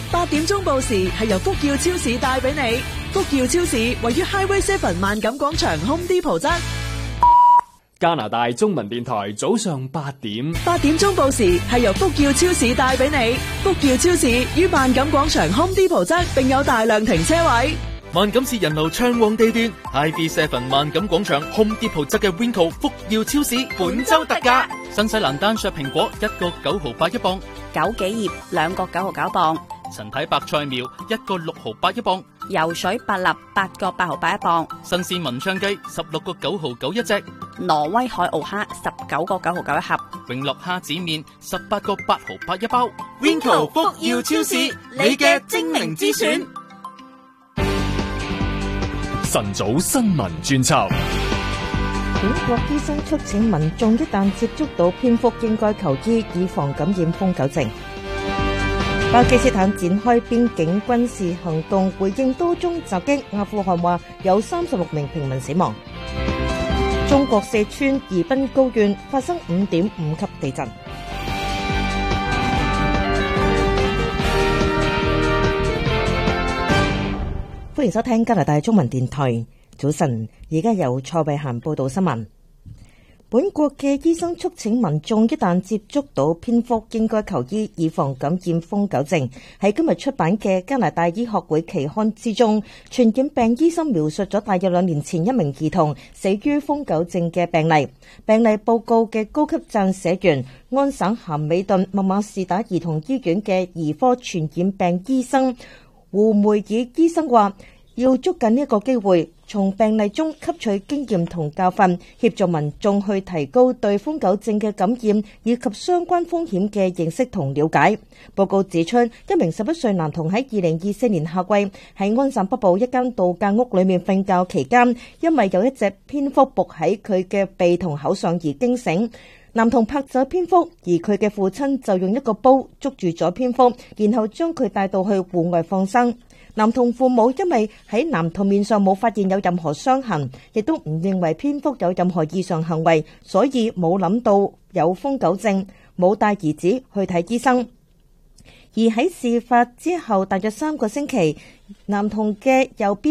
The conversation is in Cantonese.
8點鐘報時係由福耀超市帶俾你。福耀超市位於 Highway 7萬錦廣場 Home Depot 側。 加拿大中文電台早上8點。 8點鐘報時係由福耀超市帶俾你。福耀超市於萬錦廣場 Home Depot 側，並有大量停車位。 萬錦市人流暢旺地段 ，IB7 萬錦廣場 Home Depot 側嘅 Winco 福耀超市本周特價，新西蘭單削蘋果1個9毫8一磅， 枸杞葉2個9毫9磅， 陳體白菜苗1個6毫8一磅， 游水百立8個8毫8一磅， 新鮮文昌雞16個9毫9一隻， 挪威海澳蝦19個9毫9一盒， 永樂蝦子麵18個8毫8一包。Winco 福耀超市，你嘅精明之選。 晨早新聞專輯。 本國醫生促請民眾一旦接觸到蝙蝠應該求醫，以防感染瘋狗症。巴基斯坦展開邊境軍事行動，回應多宗襲擊。阿富汗話有36名平民死亡。中國四川宜賓高縣發生5.5級地震。歡迎收聽加拿大中文電台早晨，而家由蔡慧嫻報道新聞。本國嘅醫生促請民眾一旦接觸到蝙蝠應該求醫，以防感染瘋狗症。喺今日出版嘅加拿大醫學會期刊之中，傳染病醫生描述咗大約2年前一名兒童死於瘋狗症嘅病例。病例報告嘅高級撰寫員安省咸美頓麥馬士打兒童醫院嘅兒科傳染病醫生胡梅爾醫生話，要捉緊呢一個機會，從病例中吸取經驗同教訓，協助民眾去提高對瘋狗症嘅感染以及相關風險嘅認識同了解。報告指出，一名11歲男童喺2024年夏季喺安省北部一間度假屋裏面瞓覺期間，因為有一隻蝙蝠伏喺佢嘅鼻同口上而驚醒。男童拍走蝙蝠，而佢嘅父親就用一個煲捉住咗蝙蝠，然後將佢帶到去戶外放生。男童父母因為喺男童面上冇發現有任何傷痕，亦都唔認為蝙蝠有任何異常行為，所以冇諗到有瘋狗症，冇帶兒子去睇醫生。而喺事發之後大約3個星期，男童嘅右邊